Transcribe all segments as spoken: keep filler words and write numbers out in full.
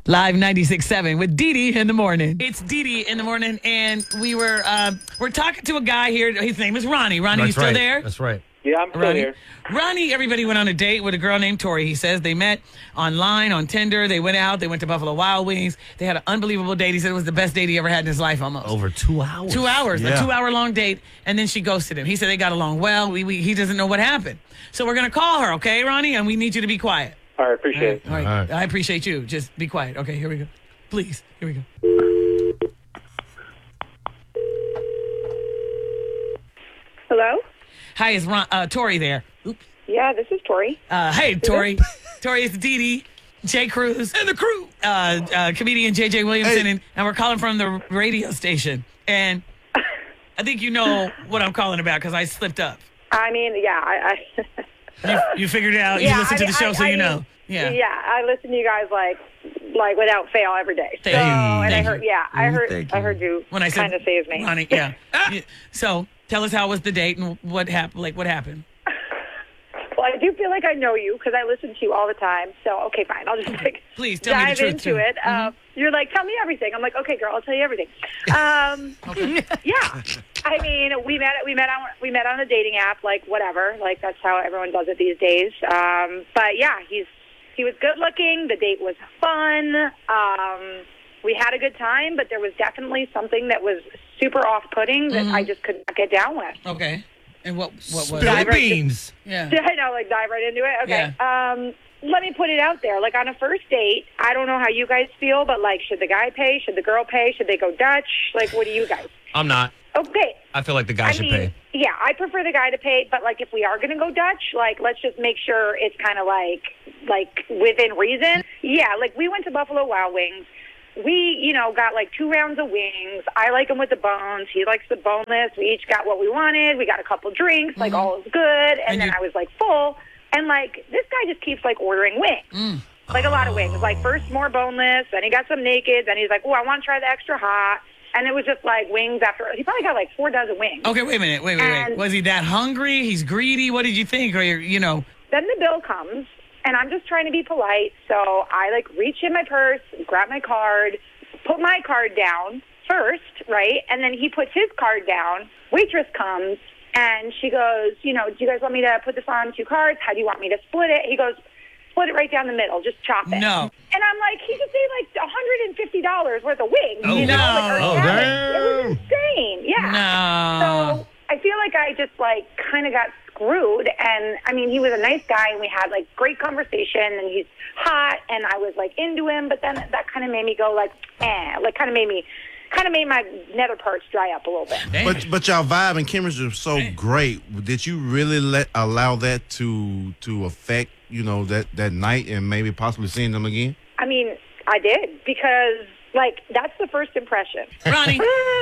Live ninety-six point seven with Dee Dee in the morning. It's Dee Dee in the morning, and we were uh, we're talking to a guy here. His name is Ronnie. Ronnie, That's you still right. there? That's right. Yeah, I'm still Ronnie. here. Ronnie, everybody went on a date with a girl named Tori. He says they met online on Tinder. They went out. They went to Buffalo Wild Wings. They had an unbelievable date. He said it was the best date he ever had in his life almost. Over two hours. Two hours, Yeah. a two-hour-long date, and then she ghosted him. He said they got along well. We, we, he doesn't know what happened. So we're going to call her, okay, Ronnie? And we need you to be quiet. All right, appreciate it. All right. All right. I appreciate you. Just be quiet. Okay, here we go. Please, here we go. Hello? Hi, is Ron, uh, Tori there? Oops. Yeah, this is Tori. Uh, hey, Tori. Tori, it's Dee Dee, Jay Cruz, and the crew. Uh, uh, comedian J J Williamson, Hey. and, and we're calling from the radio station. And I think you know what I'm calling about because I slipped up. I mean, yeah, I... I You, you figured it out. yeah, you listened I to mean, the show, I, so I you mean, know. Yeah. Yeah, I listen to you guys like like without fail every day. So, Thank you. and I Thank heard, you. yeah, I heard, Thank I you. heard you When I said kind of say his name. Ronnie, yeah. Yeah. So tell us how was the date and what happened? Like what happened? Well, I do feel like I know you because I listen to you all the time. So, okay, fine. I'll just like Please tell me the dive truth, into too. it. Um, you're like, tell me everything. I'm like, okay, girl, I'll tell you everything. Um, yeah. I mean, we met. We met on. We met on a dating app. Like whatever. Like that's how everyone does it these days. Um, but yeah, he's he was good looking. The date was fun. Um, we had a good time, but there was definitely something that was super off-putting that I just could not get down with. Okay. And what what was Spill it? the beans. Yeah. I know, like dive right into it. Okay. Um, let me put it out there. Like on a first date, I don't know how you guys feel, but like, should the guy pay? Should the girl pay? Should they go Dutch? Like, what do you guys? I'm not. Okay. I feel like the guy I should mean, pay. yeah, I prefer the guy to pay, but like if we are going to go Dutch, like let's just make sure it's kind of like like within reason. Yeah, like we went to Buffalo Wild Wings. We, you know, got like two rounds of wings. I like them with the bones. He likes the boneless. We each got what we wanted. We got a couple drinks. Like all is good. And, And then you- I was like full. And like this guy just keeps like ordering wings. Like a lot of wings. Like first more boneless, then he got some naked, then he's like, oh, I want to try the extra hot. And it was just like wings after. He probably got like four dozen wings. Okay, wait a minute. Wait, wait, wait. And- Was he that hungry? He's greedy? What did you think? Or you're, you know, Then the bill comes, and I'm just trying to be polite. So I like reach in my purse, grab my card, put my card down first, right? And then he puts his card down. Waitress comes, and she goes, you know, do you guys want me to put this on two cards? How do you want me to split it? He goes, split it right down the middle. Just chop it. No. And I'm like, he just paid like one hundred fifty dollars worth of wings. Oh, you know? no. Like, or Oh, seven. damn. It was insane. Yeah. no. So I feel like I just like kind of got screwed. And I mean, he was a nice guy, and we had like great conversation, and he's hot, and I was like into him. But then that kind of made me go like, eh, like kind of made me, kind of made my nether parts dry up a little bit. Damn. But but y'all vibe and chemistry was so great. Did you really let allow that to to affect you know that that night and maybe possibly seeing them again? I mean, I did because like that's the first impression. Ronnie.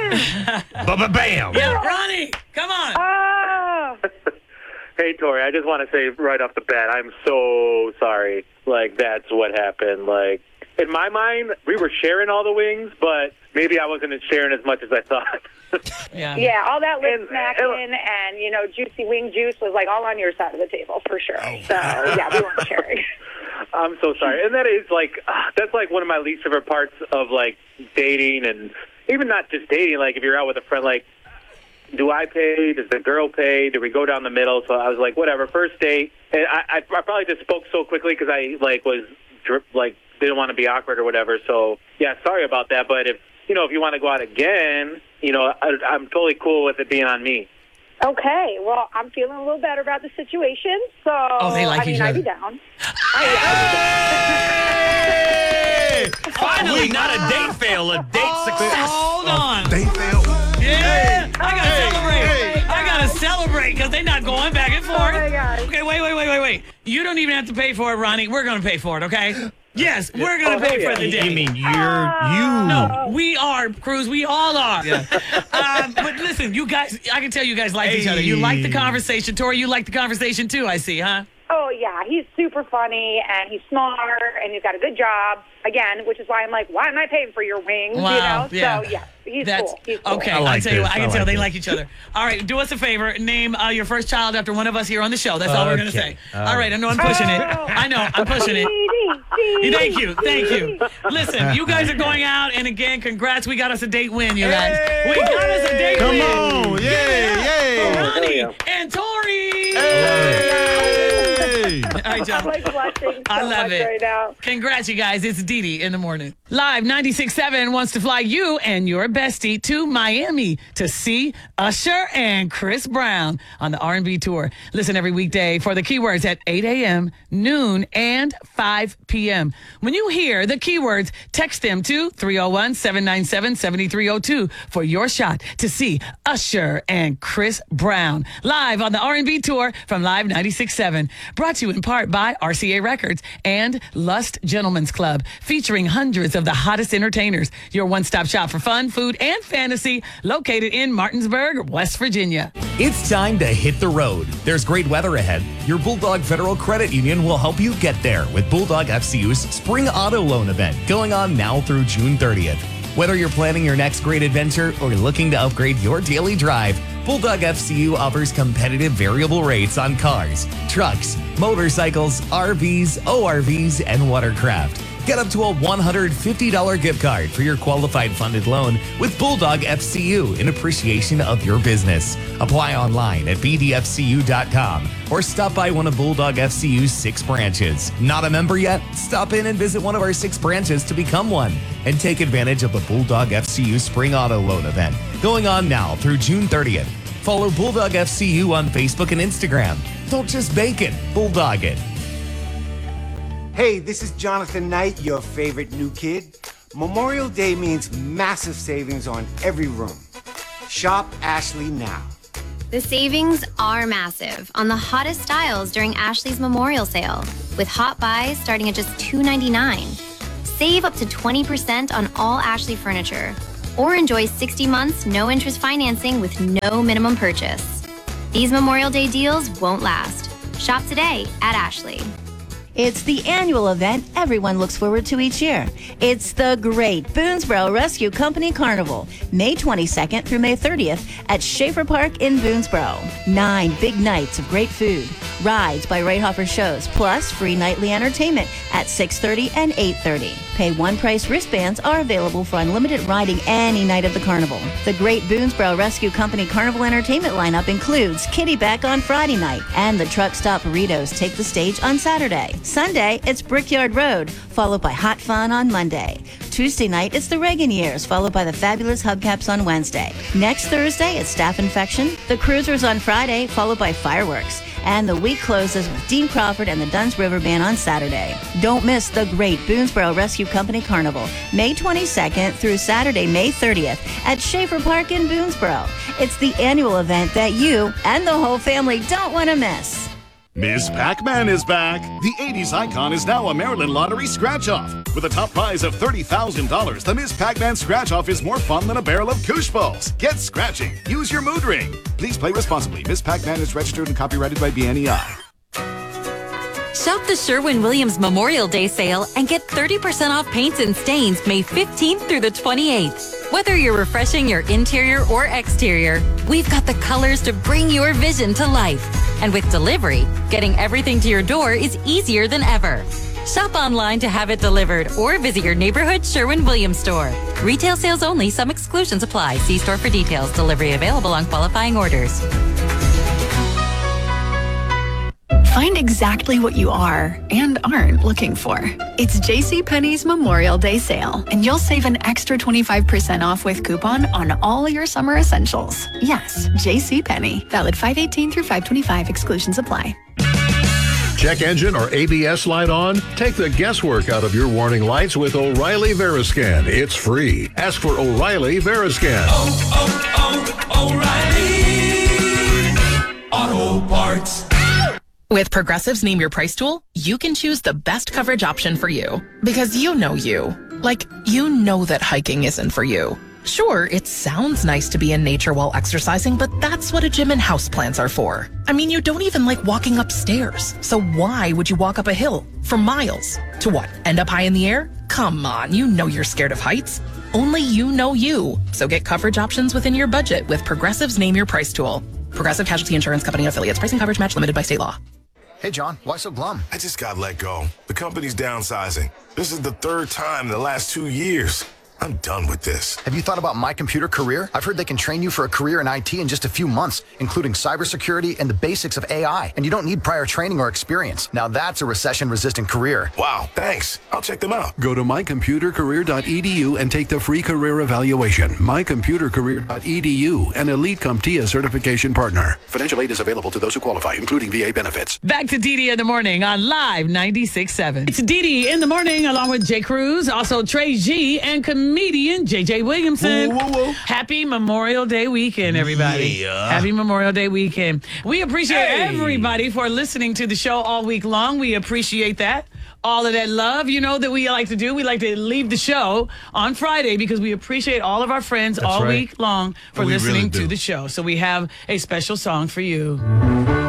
Ba-ba-bam. Yeah, Ronnie. Come on. Oh, Hey, Tori, I just want to say right off the bat, I'm so sorry. Like, that's what happened. Like, in my mind, we were sharing all the wings, but maybe I wasn't sharing as much as I thought. Yeah. yeah, all that lip And- smacking and you know juicy wing juice was like all on your side of the table for sure. So yeah, we weren't sharing. I'm so sorry. And that is like, uh, that's like one of my least favorite parts of like dating, and even not just dating, like if you're out with a friend, like, do I pay? Does the girl pay? Do we go down the middle? So I was like, whatever, first date. And I, I, I probably just spoke so quickly because I like was drip, like didn't want to be awkward or whatever. So yeah, sorry about that. But if you know if you want to go out again, you know I, I'm totally cool with it being on me. Okay, well, I'm feeling a little better about the situation, so Oh, they like I mean, each I'd be other. down. I, Finally, not a date fail, a date success. Hold on. They felt. Yeah. I gotta Hey, celebrate. hey. I gotta celebrate because they're not going back and forth. Oh, my gosh. Okay, wait, wait, wait, wait, wait. You don't even have to pay for it, Ronnie. We're gonna pay for it, okay? Yes, we're gonna Oh, pay hell for yeah. the You date. mean you're you? No, we are, Cruz. We all are. um, but listen, you guys, I can tell you guys like each other. You like the Hey. conversation. Tori, you like the conversation too, I see, huh? oh, yeah, he's super funny, and he's smart, and he's got a good job, again, which is why I'm like, why am I paying for your wings, Wow, you know? yeah. So, yeah, he's That's cool. He's cool. okay. I like I'll tell you this. what, I I can like tell they this. like each other. All right, do us a favor. Name uh, your first child after one of us here on the show. That's all we're gonna Okay. say. All all right, I know I'm pushing it. Oh. I know I'm pushing it. D D, D Thank you. Thank you. Listen, you guys are going out, and again, congrats. We got us a date win, you guys. We got us a date Come win. on. Yay, yay. Ronnie Yeah. and Tori. Hey. All right, John. I'm like blushing so I love much it. right now. Congrats, you guys. It's Dee Dee in the morning. Live ninety-six point seven wants to fly you and your bestie to Miami to see Usher and Chris Brown on the R and B tour. Listen every weekday for the keywords at eight a.m., noon, and five p.m. When you hear the keywords, text them to three oh one, seven nine seven, seven three oh two for your shot to see Usher and Chris Brown live on the R and B tour from Live ninety-six point seven. Brought to you in part by R C A Records and Lust Gentlemen's Club, featuring hundreds of the hottest entertainers. Your one-stop shop for fun, food, and fantasy, located in Martinsburg, West Virginia. It's time to hit the road. There's great weather ahead. Your Bulldog Federal Credit Union will help you get there with Bulldog F C U's Spring Auto Loan event going on now through June thirtieth. Whether you're planning your next great adventure or looking to upgrade your daily drive, Bulldog F C U offers competitive variable rates on cars, trucks, motorcycles, R Vs, O R Vs, and watercraft. Get up to a one hundred fifty dollars gift card for your qualified funded loan with Bulldog F C U in appreciation of your business. Apply online at b d f c u dot com or stop by one of Bulldog F C U's six branches. Not a member yet? Stop in and visit one of our six branches to become one and take advantage of the Bulldog F C U Spring Auto Loan event going on now through June thirtieth. Follow Bulldog F C U on Facebook and Instagram. Don't just bake it, Bulldog it. Hey, this is Jonathan Knight, your favorite new kid. Memorial Day means massive savings on every room. Shop Ashley now. The savings are massive on the hottest styles during Ashley's Memorial Sale, with hot buys starting at just two ninety-nine. Save up to twenty percent on all Ashley furniture, or enjoy sixty months no interest financing with no minimum purchase. These Memorial Day deals won't last. Shop today at Ashley. It's the annual event everyone looks forward to each year. It's the Great Boonesboro Rescue Company Carnival, May twenty-second through May thirtieth at Schaefer Park in Boonesboro. Nine big nights of great food, rides by Rayhofer shows, plus free nightly entertainment at six thirty and eight thirty. Pay one price wristbands are available for unlimited riding any night of the carnival. The Great Boonesboro Rescue Company Carnival entertainment lineup includes Kitty Beck on Friday night, and the Truck Stop Burritos take the stage on Saturday. Sunday, it's Brickyard Road, followed by Hot Fun on Monday. Tuesday night, it's the Reagan Years, followed by the Fabulous Hubcaps on Wednesday. Next Thursday, it's Staff Infection, the Cruisers on Friday, followed by Fireworks. And the week closes with Dean Crawford and the Duns River Band on Saturday. Don't miss the Great Boonesboro Rescue Company Carnival, May twenty-second through Saturday, May thirtieth at Schaefer Park in Boonesboro. It's the annual event that you and the whole family don't want to miss. Miz Pac-Man is back. The eighties icon is now a Maryland Lottery scratch-off. With a top prize of thirty thousand dollars, the Miz Pac-Man scratch-off is more fun than a barrel of koosh balls. Get scratching. Use your mood ring. Please play responsibly. Miz Pac-Man is registered and copyrighted by B N E I. Shop the Sherwin-Williams Memorial Day sale and get thirty percent off paints and stains May fifteenth through the twenty-eighth. Whether you're refreshing your interior or exterior, we've got the colors to bring your vision to life. And with delivery, getting everything to your door is easier than ever. Shop online to have it delivered or visit your neighborhood Sherwin-Williams store. Retail sales only. Some exclusions apply. See store for details. Delivery available on qualifying orders. Find exactly what you are and aren't looking for. It's JCPenney's Memorial Day sale, and you'll save an extra twenty-five percent off with coupon on all your summer essentials. Yes, JCPenney. Valid five eighteen through five twenty-five. Exclusions apply. Check engine or A B S light on? Take the guesswork out of your warning lights with O'Reilly Veriscan. It's free. Ask for O'Reilly Veriscan. Oh, oh, oh, O'Reilly Auto Parts. With Progressive's Name Your Price tool, you can choose the best coverage option for you. Because you know you. Like, you know that hiking isn't for you. Sure, it sounds nice to be in nature while exercising, but that's what a gym and houseplants are for. I mean, you don't even like walking upstairs. So why would you walk up a hill for miles? To what, end up high in the air? Come on, you know you're scared of heights. Only you know you. So get coverage options within your budget with Progressive's Name Your Price tool. Progressive Casualty Insurance Company and affiliates. Pricing coverage match limited by state law. Hey, John, why so glum? I just got let go. The company's downsizing. This is the third time in the last two years. I'm done with this. Have you thought about My Computer Career? I've heard they can train you for a career in I T in just a few months, including cybersecurity and the basics of A I. And you don't need prior training or experience. Now that's a recession-resistant career. Wow, thanks. I'll check them out. Go to my computer career dot e d u and take the free career evaluation. my computer career dot e d u, an Elite CompTIA certification partner. Financial aid is available to those who qualify, including V A benefits. Back to Dee Dee in the morning on Live ninety-six point seven. It's Dee Dee in the morning along with Jay Cruz, also Trey G, and comedian J J Williamson. Whoa, whoa, whoa. Happy Memorial Day weekend, everybody. Yeah. Happy Memorial Day weekend. We appreciate Hey. everybody for listening to the show all week long. We appreciate that. All of that love, you know, that we like to do. We like to leave the show on Friday because we appreciate all of our friends That's all right. week long for We listening really to do. the show. So we have a special song for you.